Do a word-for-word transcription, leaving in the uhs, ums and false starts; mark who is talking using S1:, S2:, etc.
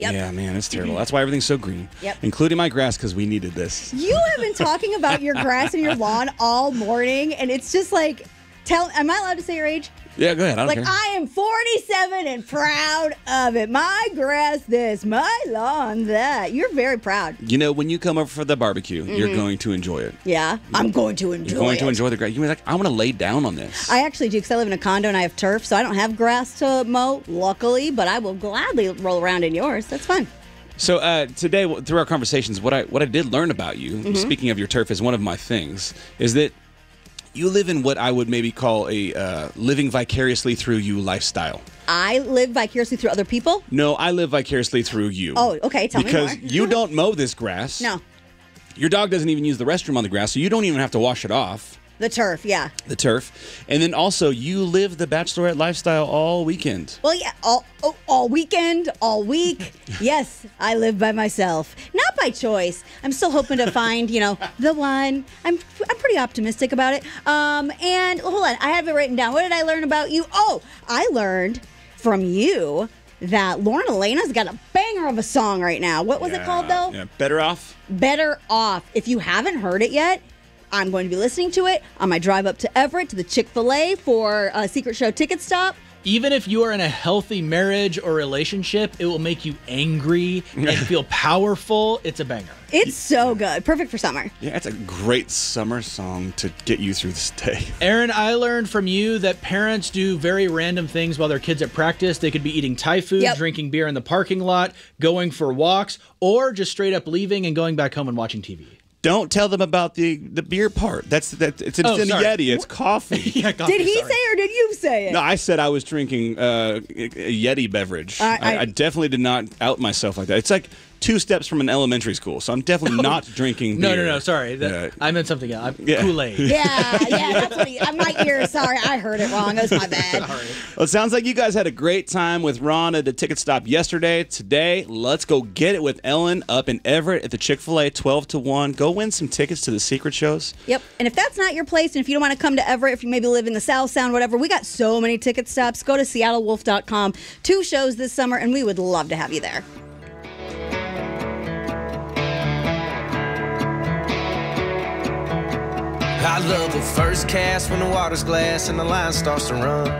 S1: Yep.
S2: Yeah, man, it's terrible. That's why everything's so green,
S1: Yep.
S2: including my grass, because we needed this.
S1: You have been talking about your grass and your lawn all morning, and it's just like, tell. Am I allowed to say your age?
S2: Yeah, go ahead. I don't
S1: Like,
S2: care.
S1: I am forty-seven and proud of it. My grass this, my lawn that. You're very proud.
S2: You know, when you come over for the barbecue,
S1: Mm-hmm.
S2: you're going to enjoy it.
S1: Yeah, I'm going to enjoy
S2: You're going
S1: it.
S2: to enjoy the grass. You're like, I want to lay down on this.
S1: I actually do, because I live in a condo and I have turf, so I don't have grass to mow, luckily, but I will gladly roll around in yours. That's fun.
S2: So uh, today, w- through our conversations, what I what I did learn about you,
S1: Mm-hmm.
S2: speaking of your turf, is one of my things, is that you live in what I would maybe call a uh, living vicariously through you lifestyle.
S1: I live vicariously through other people.
S2: No, I live vicariously through you.
S1: Oh, okay, tell
S2: because
S1: me more.
S2: Because you don't mow this grass.
S1: No,
S2: Your dog doesn't even use the restroom on the grass, so you don't even have to wash it off,
S1: the turf, yeah.
S2: the turf. And then also, you live the bachelorette lifestyle all weekend.
S1: Well, yeah, all, oh, all weekend, all week. Yes, I live by myself. Not by choice. I'm still hoping to find, you know, the one. I'm I'm pretty optimistic about it. Um, and hold on, I have it written down. What did I learn about you? Oh, I learned from you that Lauren Elena's got a banger of a song right now. What was it called, though?
S2: Yeah, Better Off.
S1: Better Off. If you haven't heard it yet, I'm going to be listening to it on my drive up to Everett to the Chick-fil-A for a Secret Show ticket stop.
S3: Even if you are in a healthy marriage or relationship, it will make you angry and feel powerful. It's a banger.
S1: It's so good. Perfect for summer.
S2: Yeah, it's a great summer song to get you through this day.
S3: Aaron, I learned from you that parents do very random things while their kids at practice. They could be eating Thai food,
S1: Yep.
S3: drinking beer in the parking lot, going for walks, or just straight up leaving and going back home and watching T V.
S2: Don't tell them about the, the beer part. That's that. It's, it's
S3: Oh,
S2: in a
S3: sorry.
S2: Yeti. It's coffee.
S3: yeah, coffee,
S1: Did he
S3: sorry.
S1: say or did you say it?
S2: No, I said I was drinking uh, a Yeti beverage.
S1: I-
S2: I, I,
S1: I-
S2: definitely did not out myself like that. It's like two steps from an elementary school, so I'm definitely not drinking
S3: No,
S2: beer.
S3: no, no, sorry. That,
S2: Yeah.
S3: I meant something else. I'm
S2: Yeah.
S3: Kool-Aid.
S1: Yeah, yeah, that's what he, uh, my ear, sorry, I heard it wrong. That was my bad.
S2: Well, it sounds like you guys had a great time with Ron at the ticket stop yesterday. Today, let's go get it with Ellen up in Everett at the Chick-fil-A, twelve to one. Go win some tickets to the secret shows.
S1: Yep, and if that's not your place, and if you don't want to come to Everett, if you maybe live in the South Sound, whatever, we got so many ticket stops. Go to seattle wolf dot com. Two shows this summer, and we would love to have you there.
S4: I love the first cast when the water's glass and the line starts to run.